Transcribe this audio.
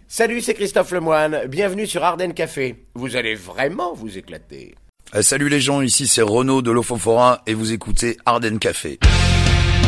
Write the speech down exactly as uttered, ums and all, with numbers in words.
Salut, c'est Christophe Lemoine, bienvenue sur Ardenne Café. Vous allez vraiment vous éclater. Euh, salut les gens, ici c'est Renaud de l'Ofofora et vous écoutez Ardenne Café.